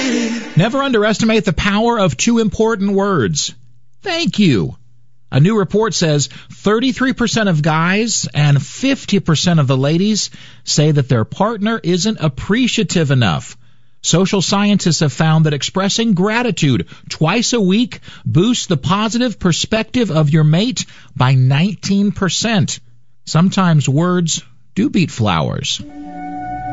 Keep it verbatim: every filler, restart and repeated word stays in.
Never underestimate the power of two important words. Thank you. A new report says thirty-three percent of guys and fifty percent of the ladies say that their partner isn't appreciative enough. Social scientists have found that expressing gratitude twice a week boosts the positive perspective of your mate by nineteen percent. Sometimes words do beat flowers.